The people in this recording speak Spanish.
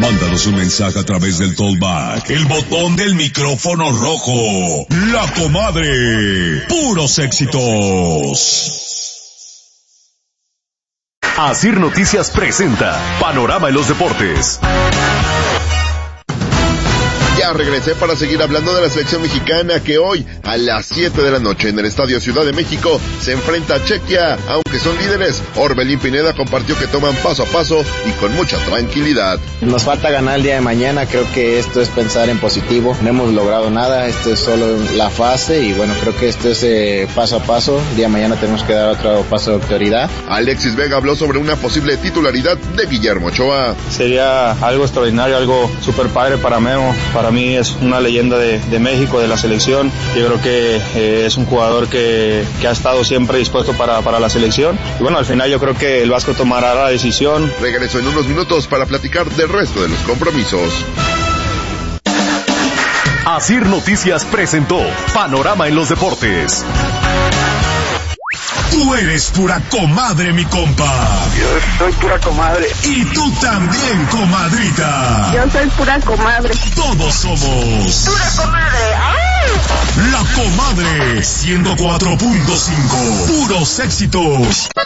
Mándanos un mensaje a través del Tollback, el botón del micrófono rojo. La Comadre. Puros éxitos. Asir Noticias presenta Panorama en los Deportes. Ya regresé para seguir hablando de la selección mexicana que hoy a las 7 de la noche en el Estadio Ciudad de México se enfrenta a Chequia. Aunque son líderes, Orbelín Pineda compartió que toman paso a paso y con mucha tranquilidad. Nos falta ganar el día de mañana, creo que esto es pensar en positivo, no hemos logrado nada, esto es solo la fase y bueno, creo que esto es paso a paso, el día de mañana tenemos que dar otro paso de autoridad. Alexis Vega habló sobre una posible titularidad de Guillermo Ochoa. Sería algo extraordinario, algo súper padre para Memo. Para mí es una leyenda de México, de la selección. Yo creo que es un jugador que ha estado siempre dispuesto para la selección. Y bueno, al final yo creo que el Vasco tomará la decisión. Regreso en unos minutos para platicar del resto de los compromisos. Asir Noticias presentó Panorama en los Deportes. Tú eres pura comadre, mi compa. Yo soy pura comadre. Y tú también, comadrita. Yo soy pura comadre. Todos somos Pura comadre. ¡Ay! La Comadre 104.5. Puros éxitos.